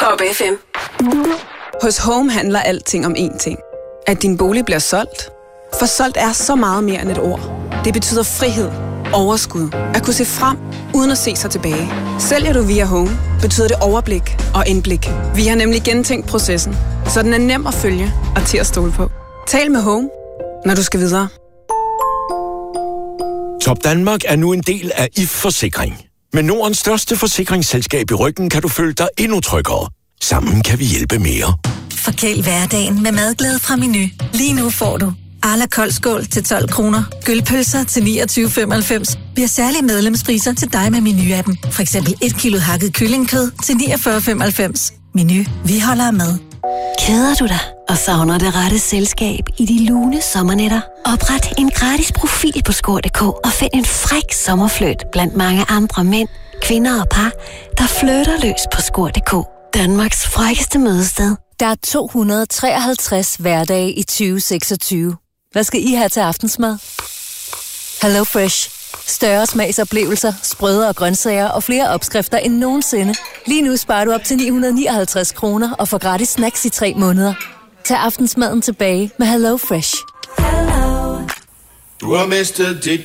Pop FM. Hos Home handler alting om én ting. At din bolig bliver solgt. For solgt er så meget mere end et ord. Det betyder frihed, overskud, at kunne se frem, uden at se sig tilbage. Sælger du via Home, betyder det overblik og indblik. Vi har nemlig gentænkt processen, så den er nem at følge og til at stole på. Tal med Home, når du skal videre. Top Danmark er nu en del af IF Forsikring. Med Nordens største forsikringsselskab i ryggen kan du føle dig endnu tryggere. Sammen kan vi hjælpe mere. Forkæl hverdagen med madglæde fra Menu. Lige nu får du Arla koldskål til 12 kroner, gølpølser til 29,95. Vi har særlige medlemspriser til dig med Menu-appen. For eksempel 1 kilo hakket kyllingekød til 49,95. Menu, vi holder med. Keder du dig og savner det rette selskab i de lune sommernætter? Opret en gratis profil på skor.dk og find en fræk sommerfløjt blandt mange andre mænd, kvinder og par, der flytter løs på skor.dk. Danmarks frækkeste mødested. Der er 253 hverdage i 2026. Hvad skal I have til aftensmad? Hello Fresh. Større smagsoplevelser, sprødere grøntsager og flere opskrifter end nogensinde. Lige nu sparer du op til 959 kroner og får gratis snacks i 3 måneder. Tag aftensmaden tilbage med Hello Fresh. Du har mistet dit